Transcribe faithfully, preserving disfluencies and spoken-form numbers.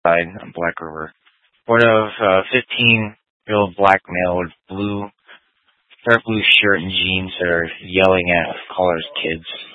side on Black River. One of uh, fifteen-year-old black male with blue, dark blue shirt and jeans that are yelling at Caller's kids.